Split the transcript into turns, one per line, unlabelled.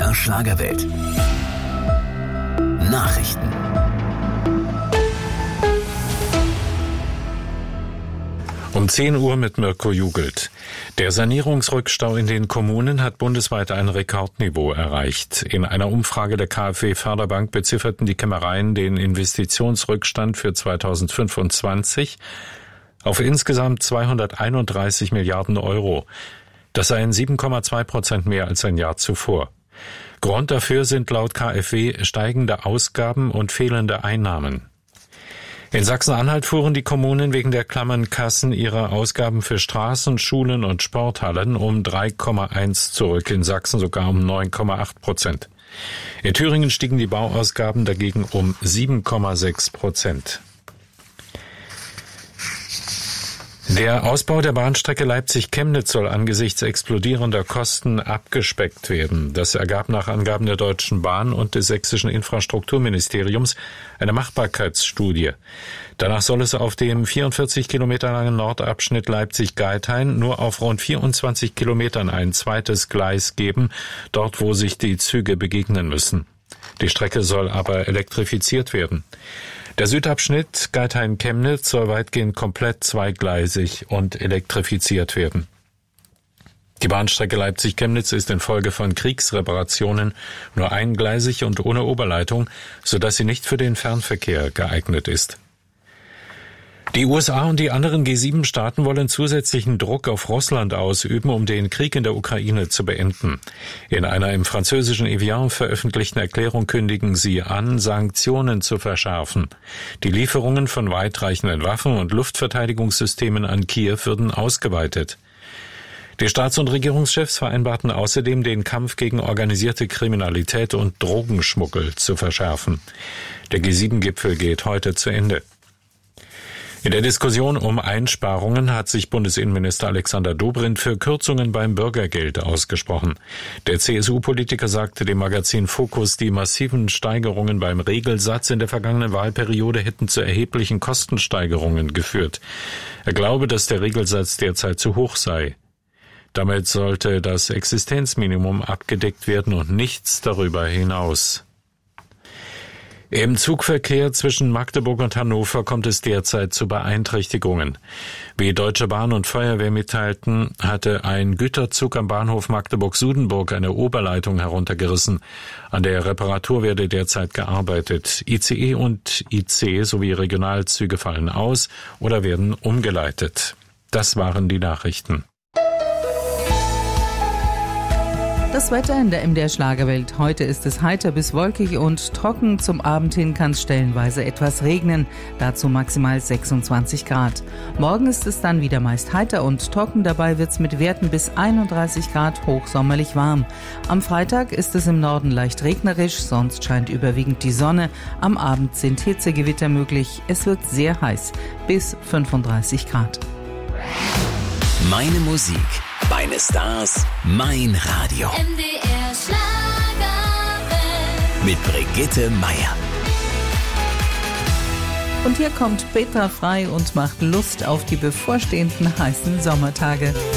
MDR Schlagerwelt. Nachrichten.
Um 10 Uhr mit Mirko Jugelt. Der Sanierungsrückstau in den Kommunen hat bundesweit ein Rekordniveau erreicht. In einer Umfrage der KfW Förderbank bezifferten die Kämmereien den Investitionsrückstand für 2025 auf insgesamt 231 Milliarden Euro. Das seien 7,2% mehr als ein Jahr zuvor. Grund dafür sind laut KfW steigende Ausgaben und fehlende Einnahmen. In Sachsen-Anhalt fuhren die Kommunen wegen der klammen Kassen ihre Ausgaben für Straßen, Schulen und Sporthallen um 3,1 zurück, in Sachsen sogar um 9,8%. In Thüringen stiegen die Bauausgaben dagegen um 7,6%. Der Ausbau der Bahnstrecke Leipzig-Chemnitz soll angesichts explodierender Kosten abgespeckt werden. Das ergab nach Angaben der Deutschen Bahn und des sächsischen Infrastrukturministeriums eine Machbarkeitsstudie. Danach soll es auf dem 44 Kilometer langen Nordabschnitt Leipzig-Geithain nur auf rund 24 Kilometern ein zweites Gleis geben, dort wo sich die Züge begegnen müssen. Die Strecke soll aber elektrifiziert werden. Der Südabschnitt Geithain-Chemnitz soll weitgehend komplett zweigleisig und elektrifiziert werden. Die Bahnstrecke Leipzig-Chemnitz ist infolge von Kriegsreparationen nur eingleisig und ohne Oberleitung, sodass sie nicht für den Fernverkehr geeignet ist. Die USA und die anderen G7-Staaten wollen zusätzlichen Druck auf Russland ausüben, um den Krieg in der Ukraine zu beenden. In einer im französischen Evian veröffentlichten Erklärung kündigen sie an, Sanktionen zu verschärfen. Die Lieferungen von weitreichenden Waffen und Luftverteidigungssystemen an Kiew würden ausgeweitet. Die Staats- und Regierungschefs vereinbarten außerdem, den Kampf gegen organisierte Kriminalität und Drogenschmuggel zu verschärfen. Der G7-Gipfel geht heute zu Ende. In der Diskussion um Einsparungen hat sich Bundesinnenminister Alexander Dobrindt für Kürzungen beim Bürgergeld ausgesprochen. Der CSU-Politiker sagte dem Magazin Focus, die massiven Steigerungen beim Regelsatz in der vergangenen Wahlperiode hätten zu erheblichen Kostensteigerungen geführt. Er glaube, dass der Regelsatz derzeit zu hoch sei. Damit sollte das Existenzminimum abgedeckt werden und nichts darüber hinaus. Im Zugverkehr zwischen Magdeburg und Hannover kommt es derzeit zu Beeinträchtigungen. Wie Deutsche Bahn und Feuerwehr mitteilten, hatte ein Güterzug am Bahnhof Magdeburg-Sudenburg eine Oberleitung heruntergerissen. An der Reparatur werde derzeit gearbeitet. ICE und IC sowie Regionalzüge fallen aus oder werden umgeleitet. Das waren die Nachrichten.
Das Wetter in der MDR Schlagerwelt. Heute ist es heiter bis wolkig und trocken. Zum Abend hin kann es stellenweise etwas regnen. Dazu maximal 26 Grad. Morgen ist es dann wieder meist heiter und trocken. Dabei wird es mit Werten bis 31 Grad hochsommerlich warm. Am Freitag ist es im Norden leicht regnerisch, sonst scheint überwiegend die Sonne. Am Abend sind Hitzegewitter möglich. Es wird sehr heiß, bis 35 Grad.
Meine Musik, meine Stars, mein Radio.
MDR Schlagerwelt.
Mit Brigitte Meier.
Und hier kommt Petra Frei und macht Lust auf die bevorstehenden heißen Sommertage.